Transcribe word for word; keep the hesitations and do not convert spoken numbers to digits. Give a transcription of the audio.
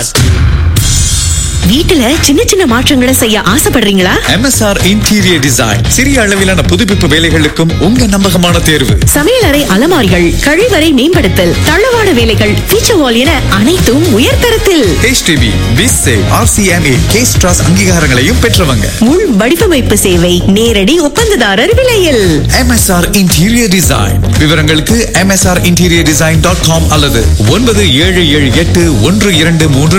வீட்டுல சின்ன சின்ன மாற்றங்களை செய்ய ஆசைப்படுறீங்களா? M S R interior design சிறிய அளவிலான புதுப்பிப்பு வேலைகளுக்கும் உங்க நம்பகமான தேர்வு. சமையலறை அலமாரிகள், கழிவறை மேம்படுத்தல், தளவாட வேலைகள், ஃபீச்சர் வால் என அனைத்தும் உயர்தரத்தில். H T B, பிஸ்ஸே, R C M A, கேஸ்ட்ராஸ் அங்கீகாரங்களையும் பெற்றவங்க. முள் வடிவமைப்பு சேவை, நேரடி ஒப்பந்ததாரர் விலையில். M S R interior design. விவரங்களுக்கு M S R interior design dot com அல்லது ஒன்பது ஏழு ஏழு எட்டு ஒன்று இரண்டு மூன்று